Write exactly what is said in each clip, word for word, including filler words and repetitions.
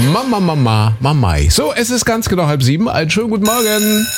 Mama, Mama, Mamai. So, es ist ganz genau halb sieben. Einen schönen guten Morgen.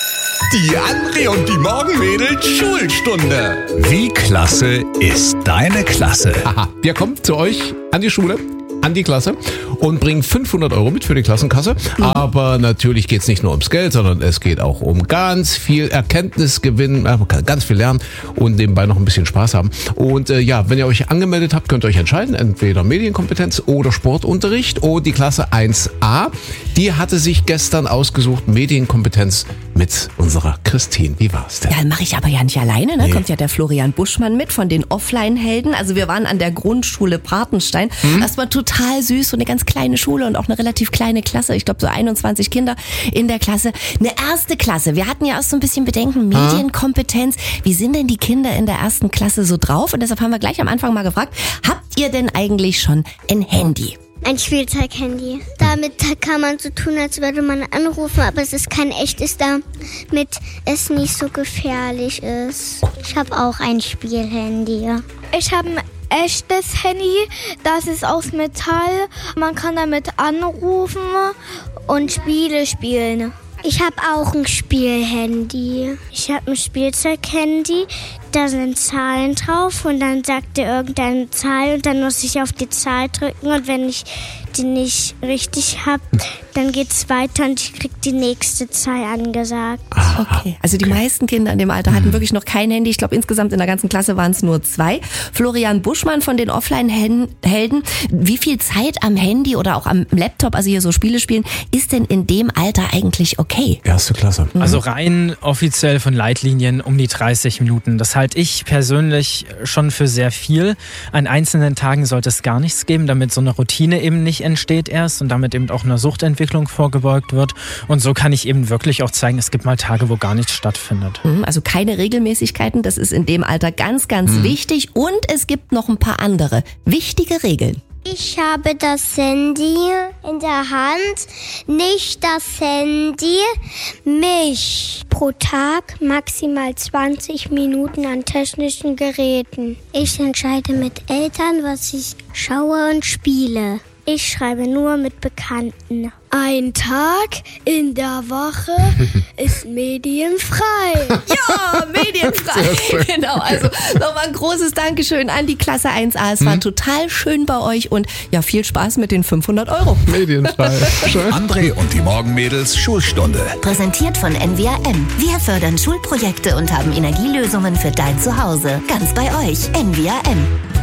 Die André und die Morgenmädels Schulstunde. Wie klasse ist deine Klasse? Aha, wir kommen zu euch an die Schule, an die Klasse und bringen fünfhundert Euro mit für die Klassenkasse. Mhm. Aber natürlich geht es nicht nur ums Geld, sondern es geht auch um ganz viel Erkenntnisgewinn, man kann ganz viel lernen und nebenbei noch ein bisschen Spaß haben. Und äh, ja, wenn ihr euch angemeldet habt, könnt ihr euch entscheiden, entweder Medienkompetenz oder Sportunterricht. Und die Klasse eins a, die hatte sich gestern ausgesucht, Medienkompetenz mit unserer Christine. Wie war's denn? Ja, mache ich aber ja nicht alleine, ne? Nee. Kommt ja der Florian Buschmann mit von den Offline-Helden. Also wir waren an der Grundschule Patenstein. Mhm. Das war total süß, so eine ganz kleine Schule und auch eine relativ kleine Klasse. Ich glaube so einundzwanzig Kinder in der Klasse. Eine erste Klasse. Wir hatten ja auch so ein bisschen Bedenken, Medienkompetenz. Wie sind denn die Kinder in der ersten Klasse so drauf? Und deshalb haben wir gleich am Anfang mal gefragt, habt ihr denn eigentlich schon ein Handy? Ein Spielzeughandy. Damit kann man so tun, als würde man anrufen, aber es ist kein echtes, damit es nicht so gefährlich ist. Ich habe auch ein Spielhandy. Ich habe ein echtes Handy, das ist aus Metall. Man kann damit anrufen und Spiele spielen. Ich habe auch ein Spielhandy. Ich habe ein Spielzeughandy, da sind Zahlen drauf und dann sagt er irgendeine Zahl und dann muss ich auf die Zahl drücken und wenn ich die nicht richtig habe, dann geht's weiter und ich krieg die nächste Zahl angesagt. Okay, also die meisten Kinder in dem Alter hatten wirklich noch kein Handy. Ich glaube, insgesamt in der ganzen Klasse waren es nur zwei. Florian Buschmann von den Offline-Helden. Wie viel Zeit am Handy oder auch am Laptop, also hier so Spiele spielen, ist denn in dem Alter eigentlich okay? Erste Klasse. Also rein offiziell von Leitlinien um die dreißig Minuten. Das halte ich persönlich schon für sehr viel. An einzelnen Tagen sollte es gar nichts geben, damit so eine Routine eben nicht entsteht erst und damit eben auch einer Suchtentwicklung vorgebeugt wird. Und so kann ich eben wirklich auch zeigen, es gibt mal Tage, wo gar nichts stattfindet. Also keine Regelmäßigkeiten, das ist in dem Alter ganz, ganz mhm. wichtig. Und es gibt noch ein paar andere wichtige Regeln. Ich habe das Handy in der Hand, nicht das Handy, mich. Pro Tag maximal zwanzig Minuten an technischen Geräten. Ich entscheide mit Eltern, was ich schaue und spiele. Ich schreibe nur mit Bekannten. Ein Tag in der Woche ist medienfrei. Ja, medienfrei. Genau, also nochmal ein großes Dankeschön an die Klasse eins a. Es war hm. total schön bei euch und ja, viel Spaß mit den fünfhundert Euro. Medienfrei. André und die Morgenmädels Schulstunde. Präsentiert von N W A M. Wir fördern Schulprojekte und haben Energielösungen für dein Zuhause. Ganz bei euch. N W A M.